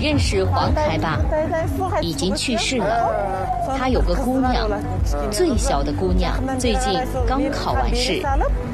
认识黄台吧？已经去世了。他有个姑娘，最小的姑娘，最近刚考完试。